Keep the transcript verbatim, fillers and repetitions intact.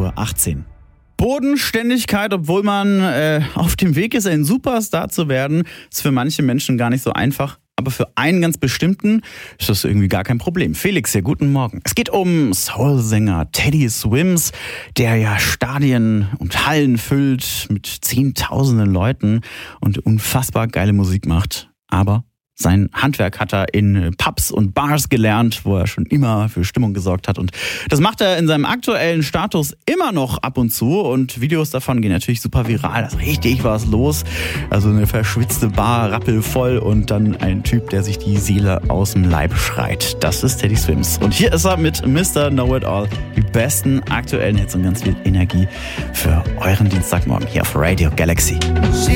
Uhr achtzehn. Bodenständigkeit, obwohl man äh, auf dem Weg ist, ein Superstar zu werden, ist für manche Menschen gar nicht so einfach. Aber für einen ganz bestimmten ist das irgendwie gar kein Problem. Felix, ja, guten Morgen. Es geht um Soul-Sänger Teddy Swims, der ja Stadien und Hallen füllt mit zehntausenden Leuten und unfassbar geile Musik macht. Aber sein Handwerk hat er in Pubs und Bars gelernt, wo er schon immer für Stimmung gesorgt hat. Und das macht er in seinem aktuellen Status immer noch ab und zu. Und Videos davon gehen natürlich super viral. Da ist richtig was los. Also eine verschwitzte Bar, rappelvoll und dann ein Typ, der sich die Seele aus dem Leib schreit. Das ist Teddy Swims. Und hier ist er mit Mister Know-It-All. Die besten aktuellen Hits und ganz viel Energie für euren Dienstagmorgen hier auf Radio Galaxy.